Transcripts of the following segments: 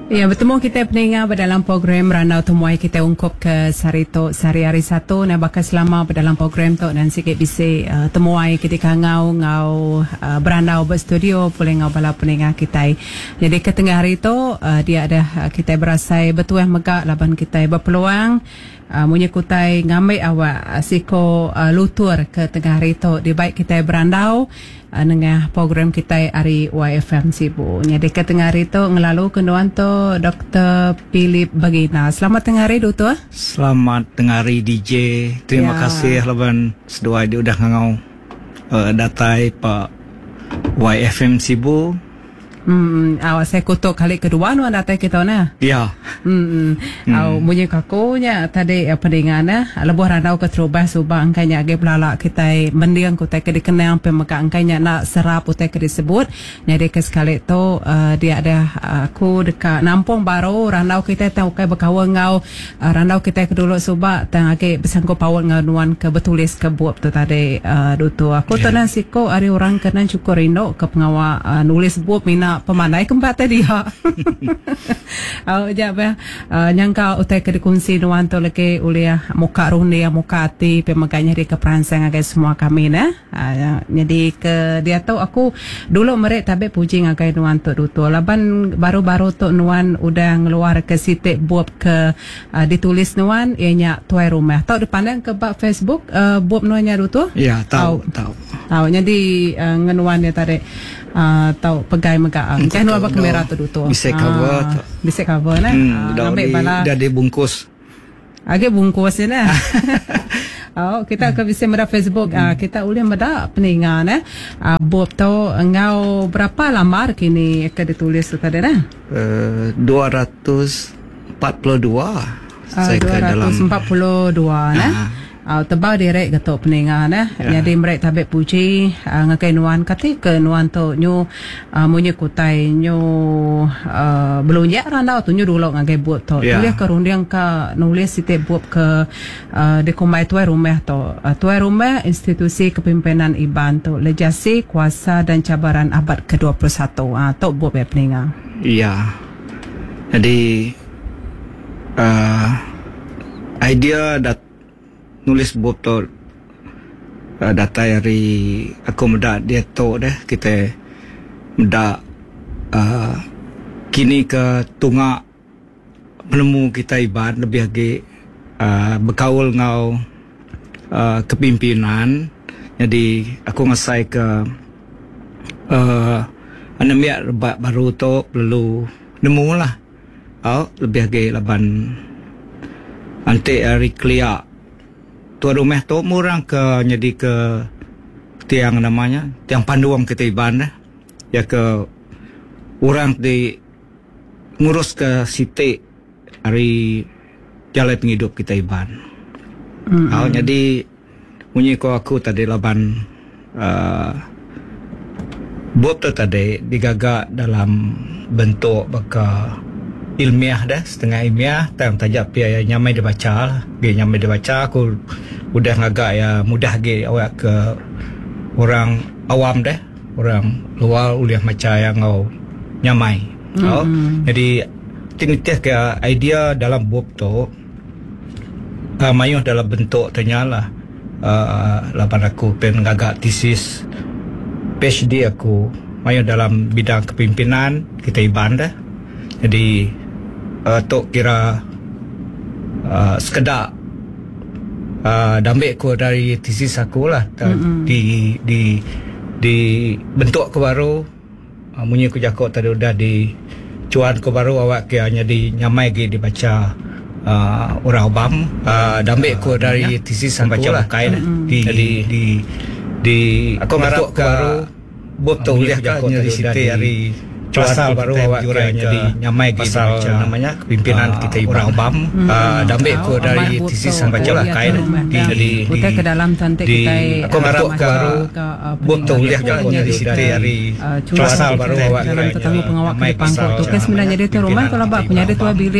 Ya, bertemu kita pendengar dalam program Ranau Temuai kita ungkup ke Sarito Sehari-Hari Satu. Nah, bakal selama dalam program tu dan sikit bisi temuai ketika ngau berandau berstudio boleh ngau bala pendengar kita. Jadi ke tengah hari tu dia ada kita berasai betul megak laban kita berpeluang menyekutai ngambil awak siko lutur ke tengah hari tu di baik kita berandau dengan program kita hari YFM Sibu. Jadi ke tengah hari tu ngelalu kenduan tu Dr. Philip Bagina. Selamat tengah hari Dr. Selamat tengah hari DJ. Terima kasih laban sedua dia udah ngau datai Pak YFM Sibu. Awak saya kutuk kali kedua nu anda tak kita na. Ya. Awak bunyi kakunya tadi pendengar na lebuh ranau ke terubah subah angkanya age pelala kita mendiang kutai ke dikenal pemeka angkanya nak serap kutai ke disebut. Jadi ke sekali tu dia ada aku dekat Nampung Baru ranau kita tahu kai berkawan ngau ranau kita ke dulu subah tang age besangko pawon ngau nuan ke betulis ke buat tu tadi dutu. Aku tanan siko ari orang kena cukur rindo ke pengawa nulis buat mina pemandai kempat tadi ha. Jap nyangka utai ke dikunci nuan tu lagi ulia muka rundi muka hati pemaganya di keperansang agai semua kami na. Jadi ke dia tahu aku dulu mereka tabe puji agai nuan tu dutu laban baru-baru tu nuan udah ngeluar ke sitik buat ke ditulis nuan ianya tuai rumah. Tahu dipandang ke bak Facebook buat nuannya dutu? Ya, tahu. Jadi ngenuan dia tadi tahu pegai megak kan nu apa kamera tu dutu bisa cover bisa cover nah ambil bala dah dibungkus agak bungkus nah. Kita ke bisa meda Facebook kita ulih meda peningan bob tu engau berapa lambar kini ke ditulis tu tadi nah 242 saya ke dalam 242 nah. Tebal direct gato peningan jadi mereka tabek puji ngakai nuan kati ke nuan tu nyu munye kutai nyu belunja randau tu nyu dulu ngakai buat tu tulis ke rundiang ka nulis site buat ke dekomai tuai rumah tu tuai rumah institusi kepimpinan IBAN tu legasi kuasa dan cabaran abad ke-21 tu buat peningan. Iya. Jadi idea nulis buat tu data dari aku meda dia tu deh kita meda kini ke tunga menemu kita IBAN lebih lagi berkaul ngau kepimpinan. Jadi aku ngasai ke anemiak baru tu perlu nemu lah lebih lagi laban anti hari clear tuan rumah tu murang ke jadi ke tiang namanya tiang panduang kita IBAN ya ke orang di ngurus ke siti hari jalan penghidup kita IBAN. Jadi bunyi ko aku tadi laban buat tu tadi digagak dalam bentuk baka ilmiah dah setengah ilmiah tang tajak pia nyamai dibaca lah nyamai dibaca aku udah ngagak ya mudah ge awak ke orang awam dah orang luar uliah macam yang ngau nyamai jadi tinitih ke idea dalam buku tu mayuh dalam bentuk ternyala lapan aku pen ngagak tesis PhD aku mayuh dalam bidang kepimpinan kita IBAN dah jadi tok kira sekedar dambik ko dari tesis aku lah di bentuk ko baru munyi ko jakok tadi udah di cuan ko baru awak ke hanya di nyamai ge dibaca orang Obam dambik ko dari tesis aku lah di aku bentuk ko baru botol lihat jakok tadi siti hari pasal baru awak jadi nyamai pasal namanya pimpinan kita IBAN Obam dambik ko dari tesis sampai lah kain di kita ke dalam cantik kita aku ngarap baru botol lihat jakok jadi siti hari pasal baru awak dalam tetamu pengawak ke pangkok tu kan sebenarnya dia tu rumah kalau bak punya dia tu bilik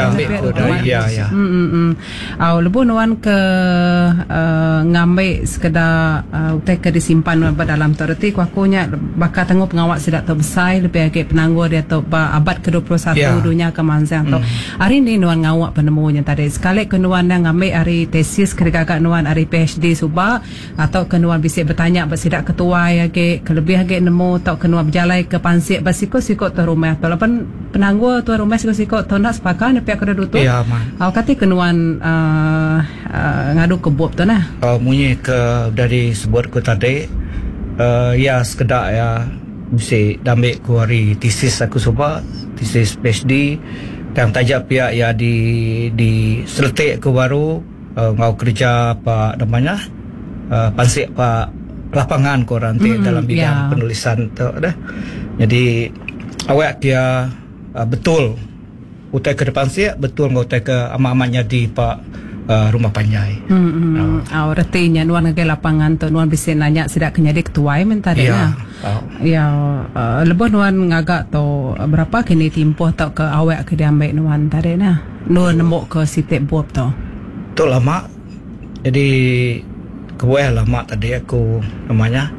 lebu nuan ke ngambil sekedar utek ke disimpan dalam terti aku nya bakal tengok pengawak sedak terbesar lebih sikit penangguh dia tu abad ke-21 dunia kemansang tu. Hari ni nuan ngawak penemunya tadi. Sekali ke nuan yang ambil hari tesis kerja nuan hari PhD subak atau ke nuan bisik bertanya bersidak ketua ya ke kelebih ke nemu atau ke nuan berjalan ke pansik basiko-siko tu rumah tu. Lepas penangguh tu rumah siko-siko tu nak sepakat pihak kedua tu. Ya, man. Kata ke nuan ngadu ke buat tu nah. Munyi ke dari sebut ku tadi ya sekedar ya bisa ambil ku hari tesis aku sebab tesis PhD dan tajak pihak ya di seletik ku baru ngau kerja apa namanya pansik pak lapangan korang dalam bidang penulisan tu dah. Jadi awak dia betul utai ke depan siap betul ngau utai ke amat-amatnya di pak rumah panjai. Artinya nuan ke lapangan tu nuan bisa nanya sidak kenyadi ketua mentah dah. Ya, lebih nuan ngagak tu berapa kini timpuh tau ke awak ke diambil nuan tadi nah. Nuan nembok ke sitik buat tu. Tu lama. Jadi kebuah lama tadi aku namanya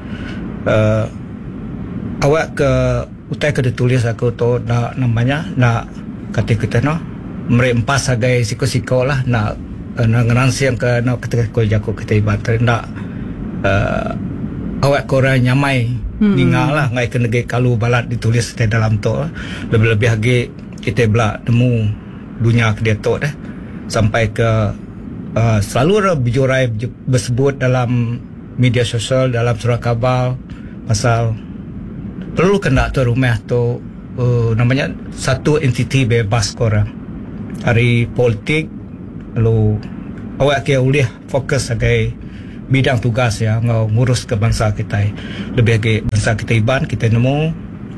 awak ke utai ke ditulis aku tu nak namanya nak kata kita no merempas sebagai siko-siko lah nak ngeransi yang ke nak ketika kau jago kita ibarat nak awak korang nyamai ningal lah ngai ke negeri kalau balat ditulis di dalam tu lebih-lebih lagi kita belak temu dunia ke dia tu dah sampai ke selalu berjurai bersebut dalam media sosial dalam surat khabar pasal perlu kena tu rumah tu namanya satu entiti bebas korang hari politik lalu awak kaya boleh fokus sebagai bidang tugas ya ngurus ke bangsa kita lebih lagi bangsa kita iban kita nemu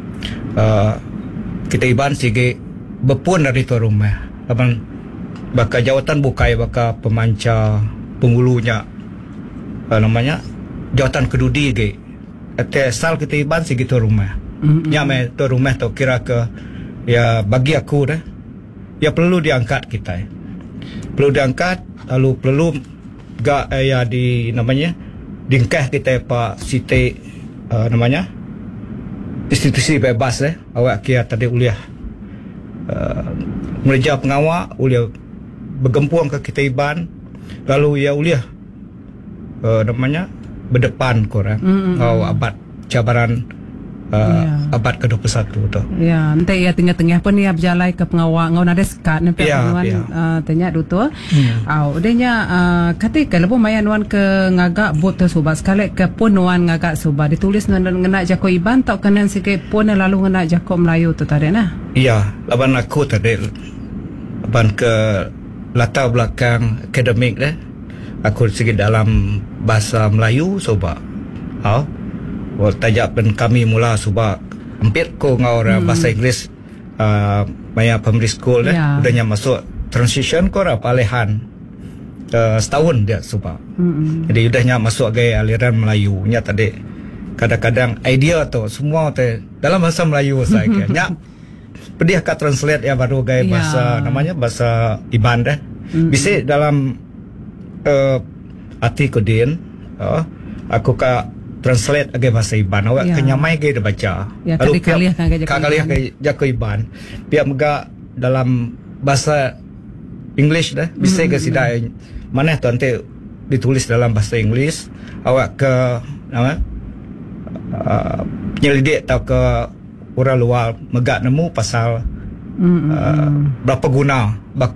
kita iban sige berpun dari tu rumah abang baka jawatan bukai baka pemanca penghulunya namanya jawatan kedudi ge ate sal kita iban sige tu rumah nyame tu rumah tu kira ke ya bagi aku dah ya perlu diangkat kita perlu diangkat lalu perlu gak ya di namanya dingkah kita pak siti namanya institusi bebas awak kia tadi uliah mereja pengawal uliah bergempuang ke kita iban lalu ya uliah namanya berdepan korang abad cabaran abad ke-21 tu. Ya, nanti ya tengah-tengah pun ya berjalan ke pengawal ngau nada sekat nampak nuan tanya tu. Udahnya ketika lepo mayan nuan ke ngagak buat tu subah sekali ke pun nuan ngagak subah ditulis nuan ngena jako iban tau kanan sikit pun lalu ngena jako Melayu tu tadi nah. Iya, laban aku tadi laban ke latar belakang akademik aku sikit dalam bahasa Melayu subah. Tajak pen kami mula subak hampir ko ngau bahasa Inggeris maya primary school udahnya masuk transition ko palehan setahun dia subak jadi udahnya masuk gaya aliran Melayu nya tadi kadang-kadang idea tu semua tu dalam bahasa Melayu saya nya pedih ka translate ya baru gaya bahasa namanya bahasa Iban bisa dalam arti kodin aku ka translate agai bahasa Iban awak kenyamai gaya dia baca lalu kaliah ke jako Iban pihak mega dalam bahasa English bisa ke sidai mana tu nanti ditulis dalam bahasa English awak ke penyelidik atau ke orang luar mega nemu pasal berapa guna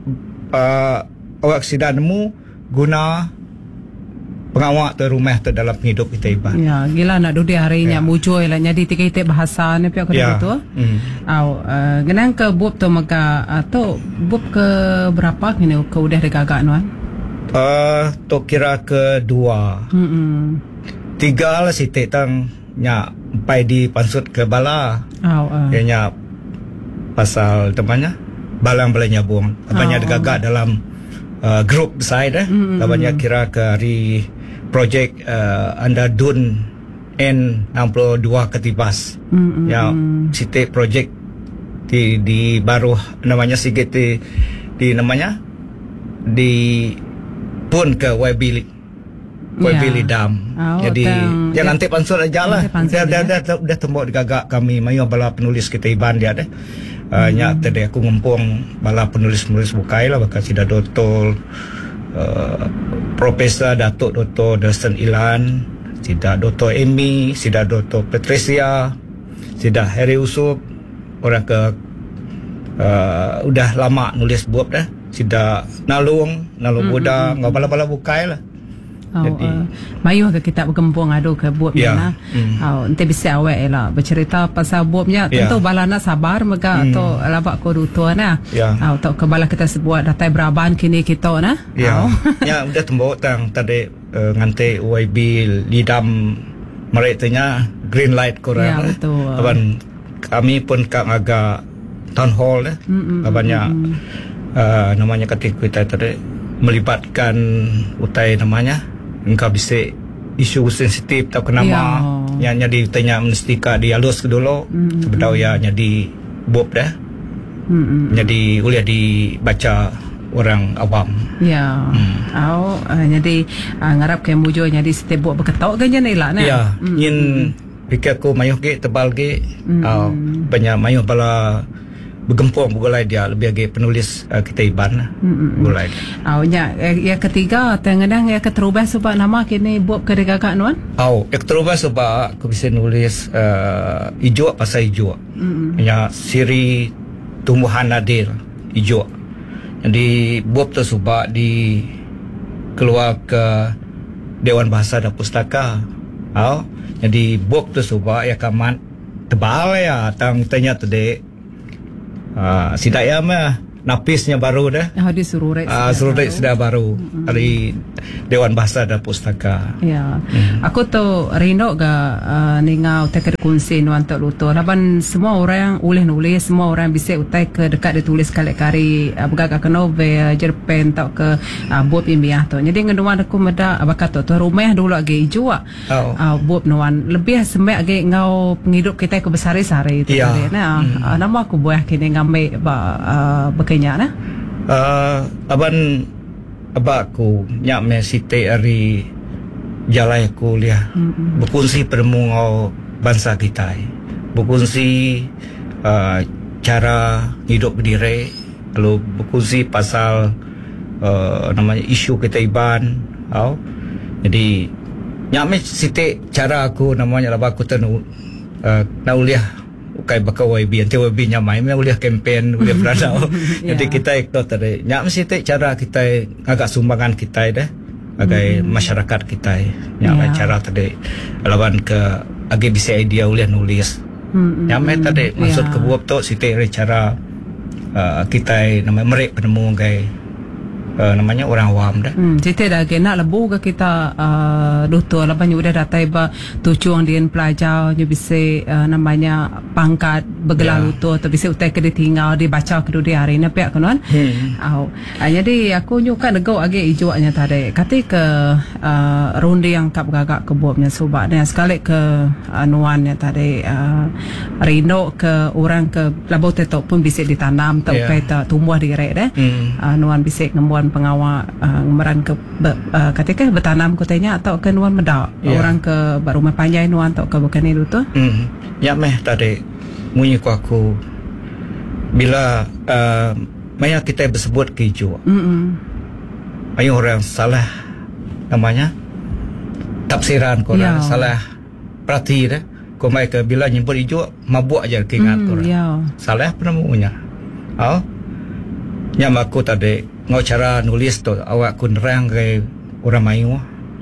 awak sidai nemu guna pengawak tu rumah tu dalam hidup kita iban. Ya, gila nak duduk harinya muncul lah jadi tiga-tiga bahasa ni pihak kedua tu. Genang ke bub tu maka tu bub ke berapa kini ke udah digagak nuan? Tu kira kedua. Tiga lah sitik tang nya pai di pansut ke bala. Nya pasal temannya balang balanya buang. Abangnya digagak dalam grup besar abangnya kira ke hari projek anda dun N62 ketibas ya sitik projek di baru namanya sikit di namanya di pun ke YB YB Lidam. Jadi yang nanti pansur aja lah. Dah tembok digagak kami mayu bala penulis kita iban dia deh. Nya tadi aku ngumpung bala penulis-penulis bukai lah bakal sida Dr. Profesor Datuk Dr. Dustin Ilan, sida Dr. Amy, sida Dr. Patricia, sida Harry Usop, orang ke udah lama nulis buat dah. Sida Nalung Buddha, ngau bala-bala bukai lah. Jadi mayu ke kita bergembung adu ke buatnya lah. Nanti bisa awak lah bercerita pasal buatnya. Tentu bala nak sabar mega atau labak ko dutua na. Atau ke bala kita sebuat datai beraban kini kita na. Ya udah tembok tang tadi nganti YB Lidam meretanya green light korang. Ya betul. Aban kami pun kang agak town hall lah. Abannya namanya ketika kita tadi melibatkan utai namanya engkau bisa isu sensitif tak kenama yang jadi tanya menstika di halus ke dulu sebenarnya jadi bob dah jadi boleh dibaca orang awam jadi ngarap ke mujo jadi setiap buat berketok kan jadi lah ya yin pikir aku mayuh ke tebal ke banyak mayuh bala bergempung bulai dia lebih lagi penulis kita iban bulai. Ya ketiga tengah ya keterubah sebab nama kini buat kedegagak nuan. Keterubah sebab aku bisa nulis hijau pasal hijau. Ya siri tumbuhan nadir hijau. Jadi buat tu sebab di keluar ke Dewan Bahasa dan Pustaka. Jadi buat tu sebab ya kaman tebal ya tanya tadi. Sidaya mah napisnya baru dah. Di suruh sudah baru dari Dewan Bahasa dan Pustaka. Ya. Aku tu rindu ga ningau tekad kunci nuan tok luto. Laban semua orang boleh nulis, semua orang bisa utai ke dekat ditulis kali-kali bergagak ke novel, jerpen tok ke buat ilmiah tu. Jadi ngenuan aku meda abakat tu rumah dulu lagi hijau. Buat nuan lebih semek lagi ngau penghidup kita ke besar-besar itu. Nama aku buah kini ngambil berkenya nah. Abakku nyak me site ari jalai kuliah berkongsi permungau bangsa kita, berkongsi cara hidup berdiri, lalu berkongsi pasal namanya isu kita iban. Jadi nyak me site cara aku namanya lah aku tenu nauliah ukai bakal YB nanti YB nyamai boleh kempen boleh beranau. Jadi kita itu tadi nyak mesti cara kita agak sumbangan kita dah agak masyarakat kita nyak cara tadi lawan ke agak bisa idea boleh nulis nyak tadi maksud ke buat tu siti cara kita namanya merek penemu gay namanya orang awam dah. Kita dah kena lebu ke kita doktor lah banyak udah datai ba tujuan dia pelajar je bisa namanya pangkat bergelar luto atau bisa utai ke dia tinggal dia baca ke dia hari ni pihak kanan. Jadi aku nyuka nego agi ijuanya tadi. Kati ke ronde yang kap gagak ke buatnya sebab dan sekali ke nuannya tadi rino ke orang ke labau tetok pun bisa ditanam atau kita tumbuh direk deh. Nuan bisa ngembuan pengawal ngemeran ke ketika bertanam kotanya atau ke nuan medak orang ke rumah panjai nuan atau ke bukan itu tu ya meh tadi munyi ku aku bila maya kita bersebut ke hijau ayo orang salah namanya tafsiran korang salah perhati dah kau mai ke bila nyebut hijau mabuk aja keingat korang salah penemunya nyam aku tadi ngau cara nulis tu awak ku nerang ke orang mayu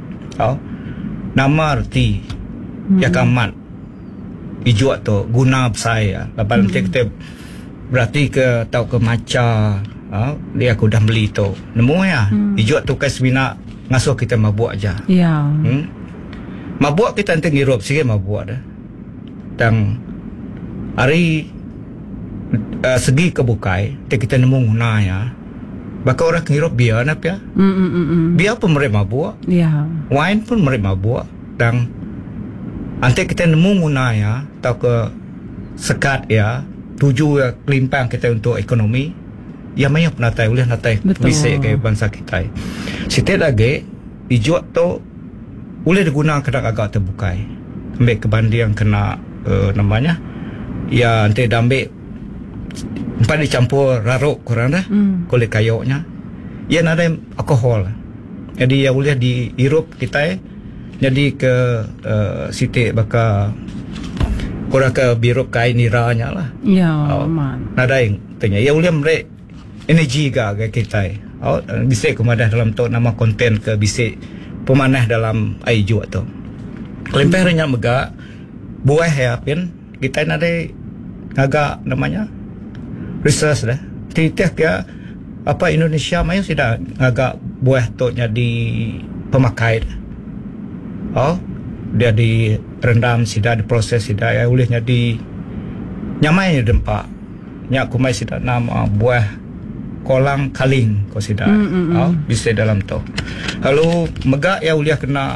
nama arti ya kamat hijau tu guna saya lepas nanti kita berarti ke tahu ke maca dia aku dah beli tu nemu ya hijau tu kas bina ngasuh kita mabuk aja mabuk kita nanti ngirup sikit mabuk dah dan hari segi kebukai kita nemu guna ya bakal orang ngirup biar apa ya biar pun mereka mabuk wine pun mereka mabuk dan nanti kita nemu guna ya tahu ke sekat ya tuju kelimpang kita untuk ekonomi ya banyak natai boleh natai bisa ke bangsa kita setiap lagi hijau tu boleh digunakan kena agak terbukai. Ambil kebandi yang kena namanya ya nanti dah ambil empat dicampur raruk korang dah kulit kayunya. Ia ada alkohol. Jadi ia boleh dihirup kita jadi ke sitik bakal korang ke birup kain niranya lah. Ya, man. Nada yang tanya ia boleh merek energi ke kita. Bisik kemadah dalam tu nama konten ke bisik pemanah dalam air juak tu. Kelempeh renyak megak buah ya pin kita ada agak namanya research dah. Titik ya apa Indonesia mayu sudah agak buah tu jadi pemakai dah. Dia direndam sudah diproses sudah ya boleh jadi nyamai dempak. Nyak kumai sudah nama buah kolang kaling kau sudah bisa dalam tu. Lalu megak ya uliah kena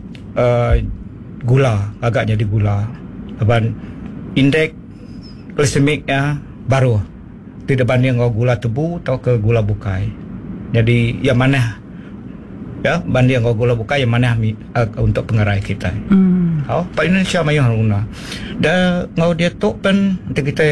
gula agak jadi gula. Aban indeks glikemiknya baru tidak banding kau gula tebu atau ke gula bukai. Jadi yang mana ya banding kau gula bukai yang mana untuk pengerai kita. Pak Indonesia mayu haruna. Dan ngau dia tu pun nanti kita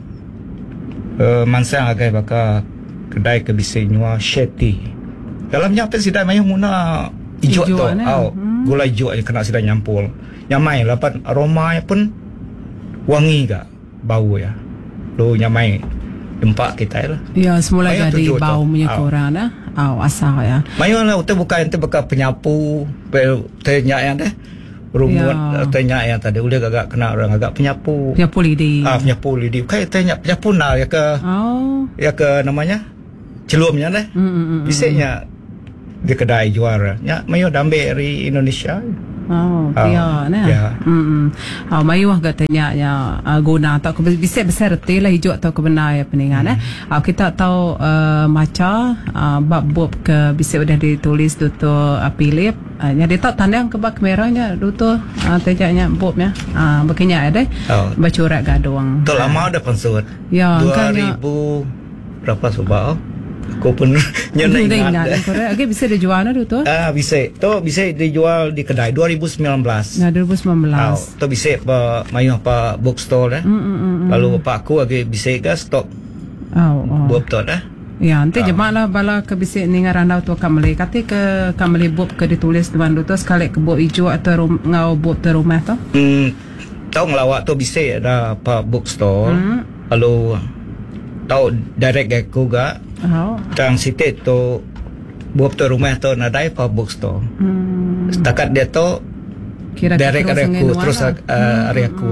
mansang agak bakal kedai ke bising nyua shetty. Dalamnya apa sidai mayu guna hijau tu. Gula hijau yang kena sidai nyampul. Nyamai lapan aroma pun wangi gak bau ya. Lu nyamai empat kita lah. Ya semula jadi bau punya korang dah. Asal ya. Mayu lah tu bukan ente bakal penyapu tanya yang deh. Rumput tanya yang tadi udah agak kena orang agak penyapu. Penyapu lidi. Penyapu lidi. Kayak tanya penyapu nah ya ke ya ke namanya celumnya deh. Biasanya di kedai juara. Ya mayu dambe dari Indonesia. Dia nah. Ya. Mayu katanya ya guna tak bisa besar reti lah hijau atau kebenar ya peningan kita tahu maca bab ke bisa sudah ditulis Dr. Philip jadi tak tandang ke bak merahnya Dr. tejaknya bobnya begini ada bacurak gadong. Tu lama dah pensut. Ya 2000 berapa subah? Aku pun nyenai ingat. Okey bisa dijual tu? Bisa. Tu bisa dijual di kedai 2019. Nah 2019. Tu bisa mayu apa bookstore dah. Lalu pak aku lagi bisa ke stok. Buat tu dah. Ya, nanti jemaah bala ke bisa ni ngarandau tu kamali. Kati ke kamali buat ke ditulis depan tu sekali ke buat hijau atau ngau buat tu rumah tu? Tahu ngelawak tu bisa ada apa bookstore. Lalu tahu direct aku gak. Tang sitik tu buat tu rumah tu nadai pa bookstore. Setakat dia tu direct area aku terus area aku.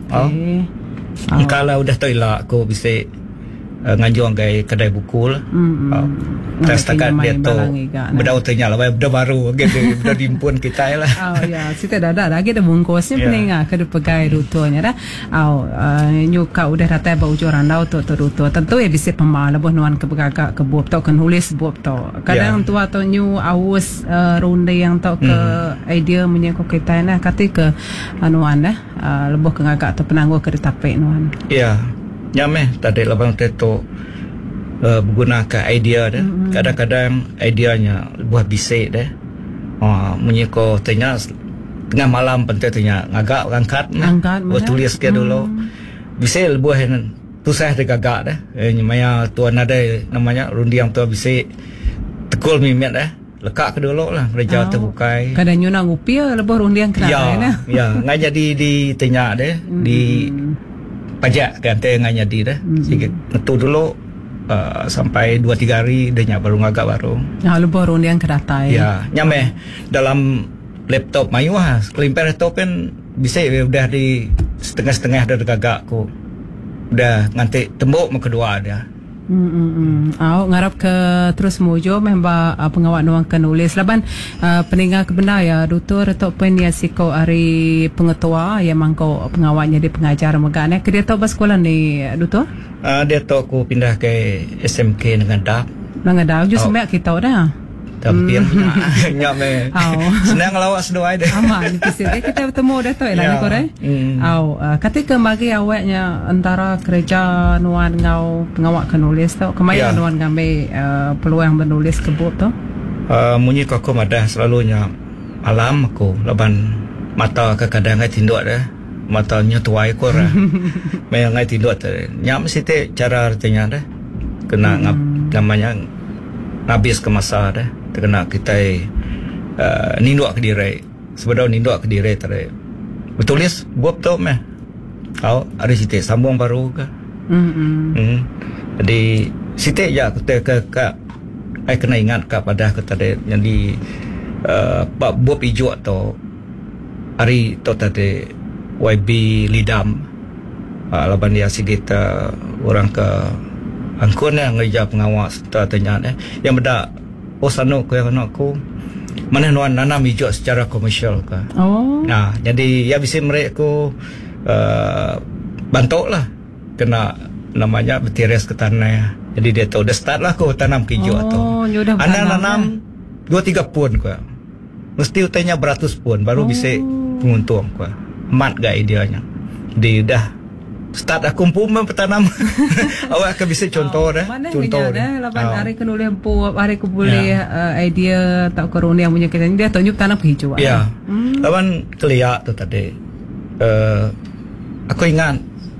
Kalau udah tu ilah aku bisa ngajuang gay kedai buku lah. Setakat dia tu berdau tanya lah benda baru gitu benda dimpun kita lah. Ya kita dah lagi dah bungkusnya peninga ke pegai rutunya dah. Nyuka udah rata bau joran dah tu rutu. Tentu ya bisa pemal lebih nuan ke begagak ke buat tu kan nulis buat tu. Kadang tua tu nyu awus ronde yang tu ke idea menyangkut kita nah kati ke anuan dah lebih ke ngagak tu penangguh ke ditapik nuan. Ya. Nyameh tadi labang teto menggunakan idea dah. Kadang-kadang ideanya buah bisik dah. Menyiko tanya tengah malam pentetnya ngagak angkat buat tulis ke dulu. Bisik buah tusah digagak dah. Nyamaya tuan ada namanya rundiang tu bisik tekul mimet dah. Lekak ke dulu lah reja terbukai. Kadang nyuna ngupia lebih rundiang kena. Ya, ngai jadi di tanya dah di pajak kan tengah jadi dah. Sikit netu dulu sampai 2-3 hari dia baru ngagak baru. Ya lebih rundiang kedatai. Ya, nyameh dalam laptop mayu kelimper laptop kan bisa udah di setengah-setengah dah gagak ku. Udah nganti tembok mau kedua ada. Ngarap ke terus mujo memang pengawal nuang ke nulis laban peninggal kebenar ya Dr. atau ya siko hari pengetua yang mangko pengawalnya di pengajar megane ke dia tahu bas sekolah ni Dr. Dia tahu aku pindah ke SMK dengan DAP. Dengan DAP just semak kita dah. Tapi nyak me. Senang lawak sedoi dah. Aman kita bertemu dah tu lah korang. Ketika bagi awaknya antara kerja nuan ngau pengawak penulis tu, kemaya nuan ngambil peluang menulis ke buku tu. Munyi aku madah selalunya alam aku laban mata kadang ngai tinduk dah mata nyetuai ko ra mai ngai tinduk tu nyam site cara artinya dah kena namanya ngabis ke masa dah kena kita ninduk ke diri sebenarnya ninduk ke diri tadi betulis buat tu meh kau ada site sambung baru ke jadi site ya kita ke ai kena ingat kepada kita yang di Pak Bob Ijo atau hari tu tadi YB Lidam laban dia sikit orang ke angkun yang ngeja pengawas tanya yang benda osano ko yang aku mana nuan nanam hijau secara komersial ke nah jadi ya bisa mereka bantu lah kena namanya bertiris ke tanah jadi dia tahu dah start lah ko tanam hijau tu anda nanam 2-3 pun ko mesti utanya beratus pun baru bisa penguntung ko mat gak ideanya dia dah start aku pun bertanam awak akan bisa contoh dah contoh dah lapan hari kenulis buat hari ke boleh idea tak korun yang punya kita dia tunjuk tanam hijau ya lawan keliak tu tadi aku ingat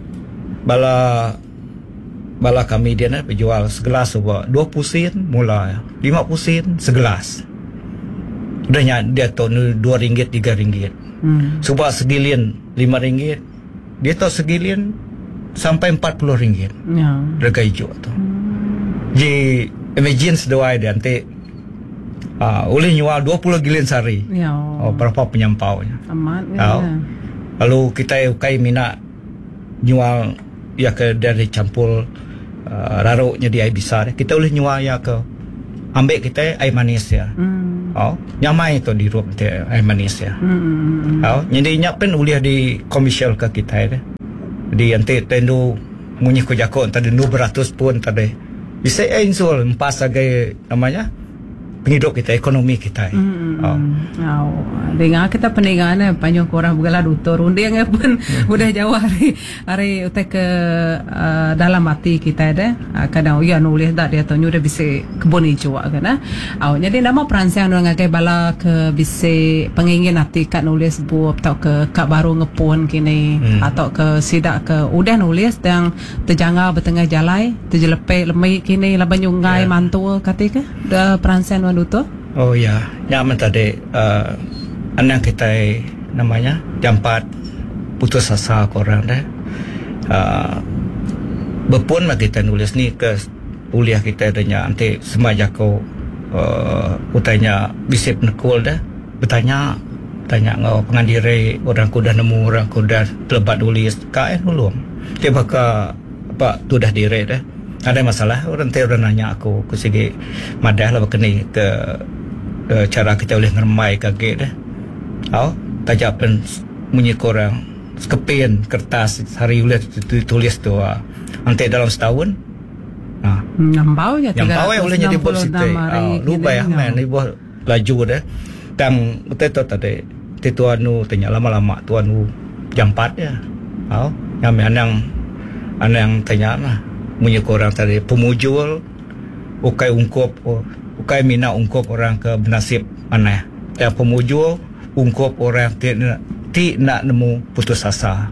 bala kami dia nak berjual segelas sebab 20 sen mula 50 sen segelas udahnya dia tu RM2 RM3 sebab segilian RM5 dia tahu segilian sampai RM40 harga hijau tu jadi imagine sedawai dia nanti boleh jual 20 gilian sehari berapa penyampaunya amat lalu kita ukai minat jual ya ke dari campur raruknya di air besar kita boleh jual ya ke ambil kita air manis ya nyamai tu di rup air manis ya jadi nyapen boleh di komersial ke kita jadi nanti tendu munyi ko jako tadi 200 pun tadi bisa insul empas sebagai namanya penghidup kita ekonomi kita dengar kita peninggalan panjang korang bergelar dutur undang pun udah jauh hari utai ke dalam hati kita dah kadang ya nulis dah dia tu udah bisa kebun hijau kan jadi nama perancang orang ngagai bala ke bisa pengingin hati kat nulis buat atau ke kak baru ngepun kini atau ke sidak ke udah nulis yang terjangau bertengah jalai terjelepek lemai kini laban nyungai mantul katika dah perancang duto oh ya nyaman tadi anak kita namanya jampat putus asa korang dah berpun kita nulis ni ke kuliah kita adanya nanti semajak ko utanya bisa penekul dah bertanya ngau pengandiri orang kuda nemu orang kuda terlebat tulis kain ulum dia bakal apa tu dah diri dah ada masalah orang nanya aku segi madah lah berkeni ke cara kita boleh ngermai kaget dah tajak pen munyi korang sekepin kertas hari boleh tulis tu nanti dalam setahun nambau ya boleh jadi bos itu lupa ya man ibu laju dah dan betul tadi tuanu tanya lama-lama tuanu jam 4 ya yang anang tanya lah munyi korang tadi pemujul ukai ungkop ukai mina ungkop orang ke benasib mana yang pemujul ungkop orang ti nak nemu putus asa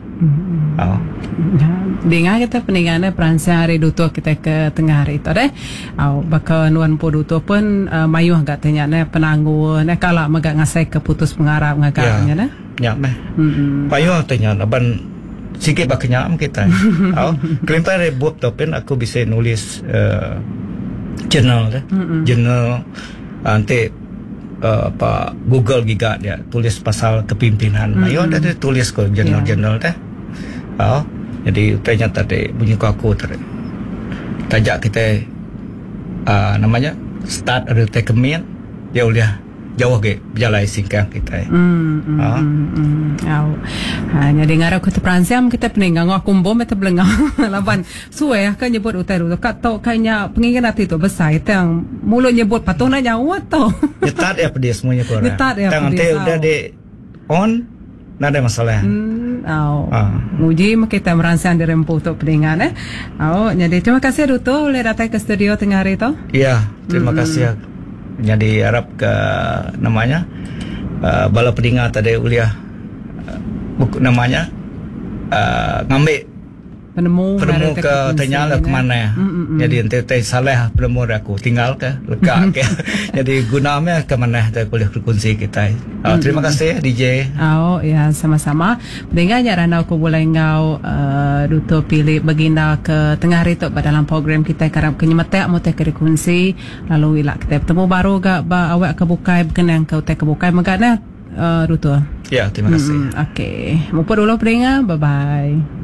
dengar kita peninggalan perancang hari duto kita ke tengah hari tu deh bakal nuan po duto pun mayuh agak tanya penangguh kalau magak ngasai ke putus pengarap ngagaknya dah ya meh payuh tanya ban sikit baknya kita kelempar buat topen aku bisa nulis jurnal jurnal nanti apa Google giga dia tulis pasal kepimpinan ayo ada tulis ko jurnal dah jadi ternyata tadi bunyi ko aku tajak kita namanya start ada tekemin dia udah jauh ke berjalan singkang kita hanya dengar aku terperansam kita peninggang aku bom kita belengah laban suwe kan nyebut utai dulu kat tau kayaknya pengingin hati tu besar itu yang mulut nyebut patungnya nyawa tau nyetat ya pedih semuanya korang nyetat ya pedih nanti udah di on nggak ada masalah muji kita meransang di rempuh untuk peninggan jadi terima kasih Duto boleh datang ke studio tengah hari tu iya terima kasih jadi harap ke namanya bala pendengar tadi uliah buku namanya ngambil penemu ke tanya lah ke mana. Jadi ente salah penemu aku tinggal ke lekak ke. Jadi gunanya ke mana kita boleh berkongsi kita. Terima kasih DJ. Oh ya, sama-sama. Dengarnya Rana aku boleh ngau duto pilih baginda ke tengah hari tu dalam program kita karap kenyemetek mau teh berkongsi lalu ilak kita bertemu baru gak awak kebukai berkenang kau teh kebukai magana duto. Ya, terima kasih. Okey. Mumpun dulu pendengar. Bye bye.